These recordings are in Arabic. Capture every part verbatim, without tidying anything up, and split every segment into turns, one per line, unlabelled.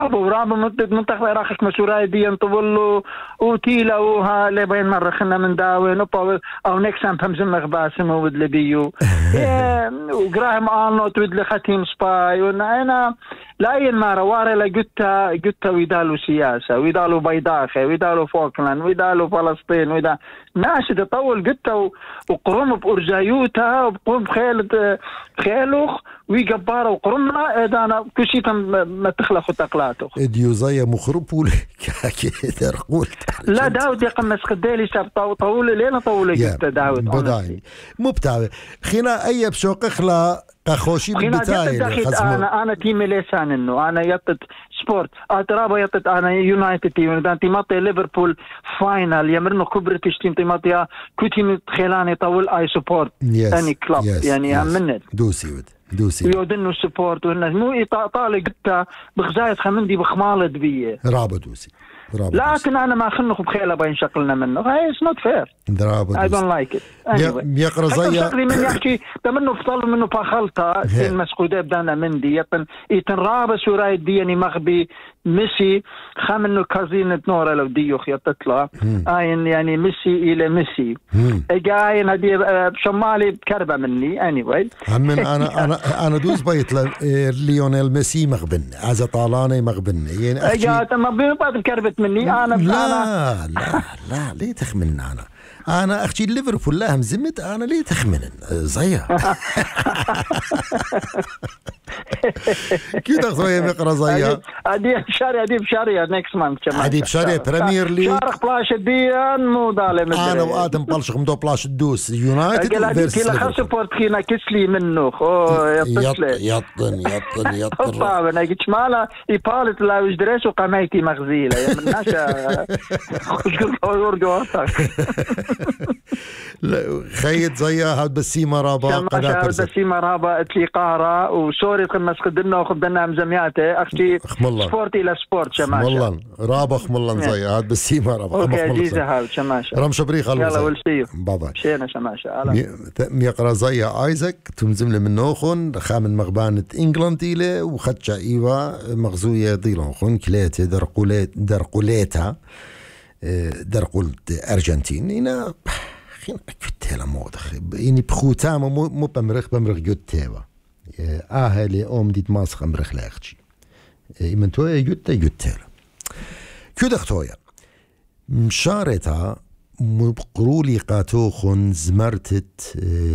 ابو رابع منطقه العراق مسوراي دي نطول وتيلا وها لبين مره خلنا من داوين او نكسام فمزم غباسم ود لبيو وقراهم ارنولد ود لختيم سباي وانا لا ينمر واره لقتا قتا ويدالو سياسه ويدالو بيداخه ويدالو فوكلاند ويدالو فلسطين ويدا ماشي تطول قتا وقرم بأرجايوتها وبقوم بخيل خيلوخ ويقباره وقرمنا انا كل شيء ما تخلق تقلاته
اديو زي مخرب ولا كده قلت
لا داود يقمص قديلي شاب طول لينا طول جدا داود
بداي مو بتاع خينا اي بشوق اخلا قخوشي بتاعي
انا انا تيمي لسان انه انا يطت سبورت اترابا يطت انا يونايتد تيم دان تيماتي ليفربول فاينل يمرنو كبرتش تيم تيماتيا كوتيم خيلاني طول اي سبورت اني كلاب يعني من
دوسي ود دوسي
ويودنو سبورت والناس مو طالق قتا بخزايد خمندي بخمالد بيه
رابا دوسي
لكن انا ما خنخ بخيله بين شكلنا منه هاي اتس نوت فير اي دونت لايك ات
يقرا زي
شكلي من يحكي تمنه فطل منه فخلطه سين مسقوده بدانا مندي يتن يتن رابس وراي ديني مغبي ميسي خام انه كازين نورا لو ديوخ يتطلع اين يعني ميسي الى ميسي جاين هدي شمالي بكربه مني اني واي
من انا انا انا دوز بيت ليونيل ميسي مغبن عز طالاني مغبن يعني
اجا ما بيبقى بكربه مني انا
لا أنا لا لا ليه تخمن انا انا اختي ليفربول لا همزمت انا ليه تخمن زيها كده زي مقرا زيها
ادي بشاري ادي بشاري نيكست مانث كمان
ادي بشاري بريمير ليج
شارك بلاش ديان مو ظالم
انا وادم بلش مدو بلاش دوس يونايتد
فيرس كلا سبورت خينا كسلي منه او
يطن يطن يطن يطن
طبعا انا قلت مالا يبالت لا وجدريش وقمايتي مغزيله يا مناشا خوش
لا خيط زيها هاد بسيمه رابا
قدا بسيمه رابا تليقاره وسوري خمس قدنا وخدنا مزمياته اختي سبورت الى سبورت شماشه
والله رابا خملان زي هاد بسيمه رابا
اوكي جيزه هاد شماشه
رم شبري خلص
يلا ولسيو
بابا
مشينا شماشه
ميقرا زي ايزاك تمزم من نوخن خامن مغبانه انجلاند الى وخدشا ايوا مغزويه ديلونخن كليته درقوليت درقوليتا درقولت ارجنتين هنا خين كنت لا موضخ يعني بخوتام مو مو بمرخ بمرخ جوتيوا اهلي ام ديت ماسخ امرخ لاختي من تويا جوتا جوتيلا كده اختويا مشارتها مبقرولي قاتوخن زمرتت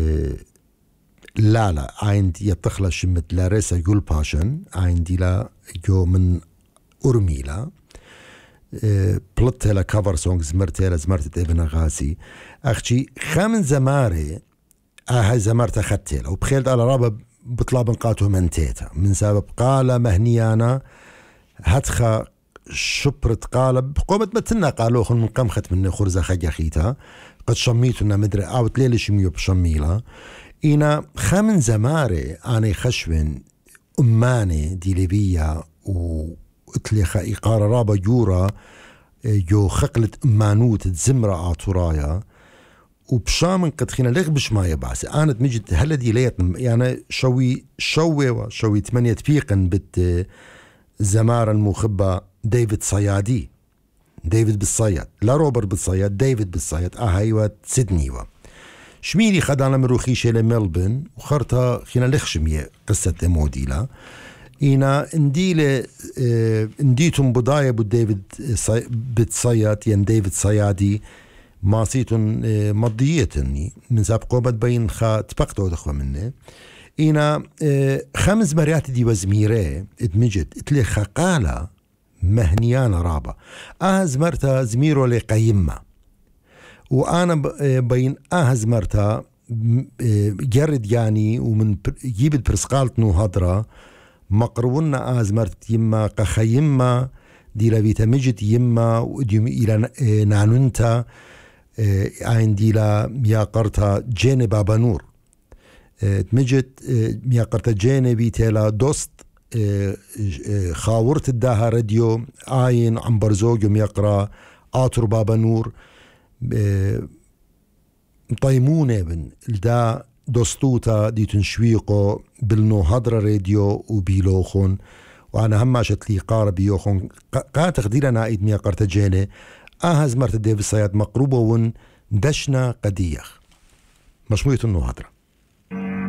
لا لا عند يتخلى شمت لاريسا جول باشن عندي لا جو من أرميلا بلطها لكفر سونغ زمرتها لزمرتت ابن غازي أختي خامن زماري آه زمرتها خدتها وبخيلت على رابا بطلع بنقاته منتيتا من سبب قال مهنيانا هتخا شبرت قالب قومت متنا قالوا خن من قمخت من خرزة خجا خيتا قد شميتنا مدري اوت ليلة شميو بشميلة إنا خمن زماري أنا خشون أماني دي ليبيا وإتليخا إقارة رابا جورا جو خقلت أمانوت تزمرة آتورايا وبشامن قد خينا لغ بشماية باسي أنا تمجد هلا دي ليت يعني شوي شوي وشوي تمانية بيقن بت زمارة المخبة ديفيد صيادي ديفيد بالصياد لا روبرت بالصياد ديفيد بالصياد اه ايوه سيدني و شميلي خدانا من روخيشة لملبن وخرطها خينا لخشمية قصة موديلا إنا انديلة اه انديتم بضايا بو ديفيد بالصياد ين ديفيد صيادي ماسيتون اه مضيتني من سابقو بتبين خا تبقتو دخوة مني إنا اه خمس مرات دي وزميري ادمجت اتلي خقالة مهنيانا رابا اهز مرتا زميرو لقيمة وانا بين اهز مرتا جرد يعني ومن جيبت برسقالت نو هضرة مقرونا اهز مرت يما قخيمة دي لبيتا مجد يما وديم الى نعننتا عين دي لا مياقرتا جيني بابا نور تمجد مياقرتا جيني بيتلا دوست خاورت الداها راديو عاين عم برزوج يقرا آتر بابا نور طيمونة بن الدا دوستوتا دي تنشويقو بالنو هدرا راديو وبيلوخون وأنا هم شت لي قارب يوخون قا تقديرنا عيد ميا قرتجيني أهز مرت ديف الصياد مقروبة ون دشنا قديخ مشموية النهضرة.